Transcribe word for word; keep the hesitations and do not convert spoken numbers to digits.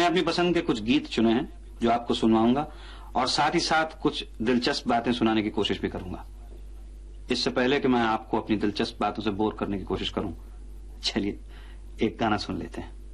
अपनी पसंद के कुछ गीत चुने हैं जो आपको सुनवाऊंगा और साथ ही साथ कुछ दिलचस्प बातें सुनाने की कोशिश भी करूंगा। इससे पहले कि मैं आपको अपनी दिलचस्प बातों से बोर करने की कोशिश करूं, चलिए एक गाना सुन लेते हैं।